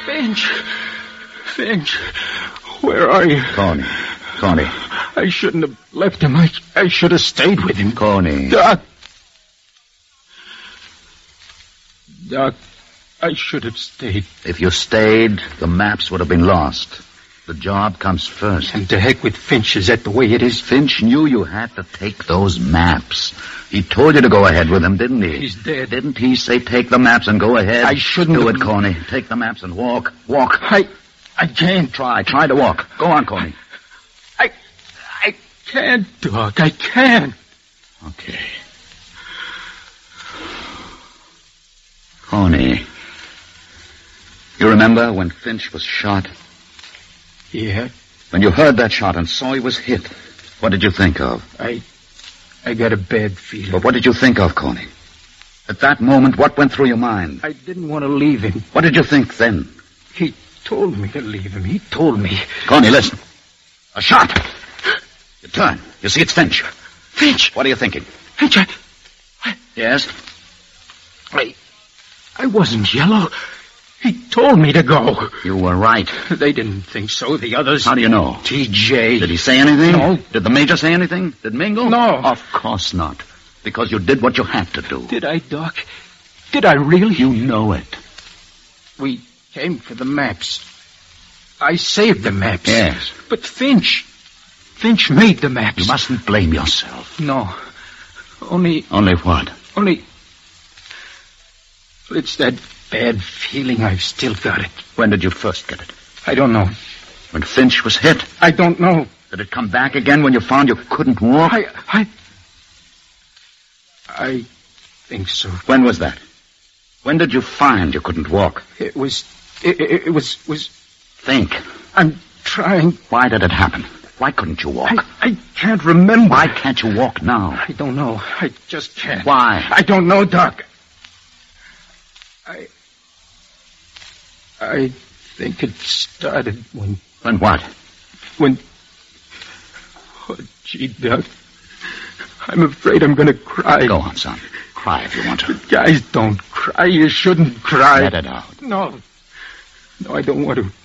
Finch, where are you? Connie. I shouldn't have left him. I should have stayed with him. Connie. Doc, I should have stayed. If you stayed, the maps would have been lost. The job comes first. And to heck with Finch, is that the way it is? Finch knew you had to take those maps. He told you to go ahead with them, didn't he? He's dead. Didn't he say take the maps and go ahead? I shouldn't do have... it, Coney. Take the maps and walk. Walk. I can't. Try to walk. Go on, Coney. I can't, Doc. I can't. Okay. Coney. You remember when Finch was shot? Yeah. When you heard that shot and saw he was hit, what did you think of? I got a bad feeling. But what did you think of, Coney? At that moment, what went through your mind? I didn't want to leave him. What did you think then? He told me to leave him. He told me. Coney, listen. A shot. You turn. You see it's Finch. Finch! What are you thinking? Finch, Yes? I wasn't yellow. He told me to go. You were right. They didn't think so, the others. How do you know? T.J. Did he say anything? No. Did the Major say anything? Did Mingle? No. Of course not. Because you did what you had to do. Did I, Doc? Did I really? You know it. We came for the maps. I saved the maps. Yes. But Finch made the maps. You mustn't blame yourself. No. Only what? It's that bad feeling. I've still got it. When did you first get it? I don't know. When Finch was hit? I don't know. Did it come back again when you found you couldn't walk? I think so. When was that? When did you find you couldn't walk? It was... Think. I'm trying. Why did it happen? Why couldn't you walk? I can't remember. Why can't you walk now? I don't know. I just can't. Why? I don't know, Doc. I think it started when... When what? When... Oh, gee, Doc. I'm afraid I'm going to cry. Go on, son. Cry if you want to. Guys, don't cry. You shouldn't cry. Let it out. No, I don't want to.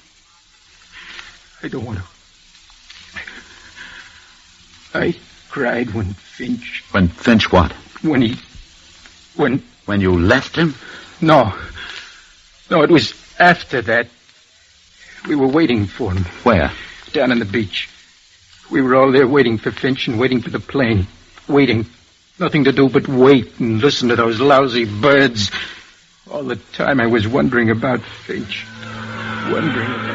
I cried when Finch... When Finch what? When you left him? No, it was after that. We were waiting for him. Where? Down on the beach. We were all there waiting for Finch and waiting for the plane. Waiting. Nothing to do but wait and listen to those lousy birds. All the time I was wondering about Finch. Wondering about...